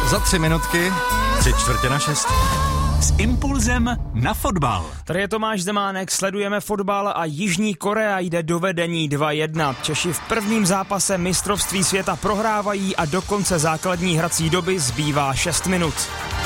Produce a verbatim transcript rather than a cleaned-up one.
Za tři minutky, tři čtvrtě na šest. S impulzem na fotbal. Tady je Tomáš Zemánek, sledujeme fotbal a Jižní Korea jde do vedení dva jedna. Češi v prvním zápase mistrovství světa prohrávají a do konce základní hrací doby zbývá šest minut.